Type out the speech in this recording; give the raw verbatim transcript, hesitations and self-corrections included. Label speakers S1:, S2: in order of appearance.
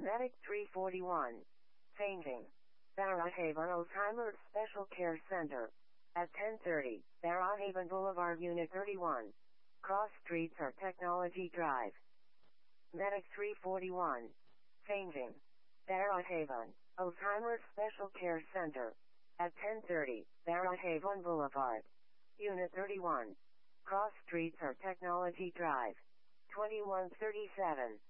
S1: Medic three forty-one. Fainting. Barrhaven Alzheimer's Special Care Center. At ten thirty, Barrhaven Boulevard, Unit thirty-one. Cross Streets or Technology Drive. Medic three forty-one. Fainting. Barrhaven Alzheimer's Special Care Center. At ten thirty, Barrhaven Boulevard. Unit thirty-one. Cross Streets or Technology Drive. twenty-one thirty-seven.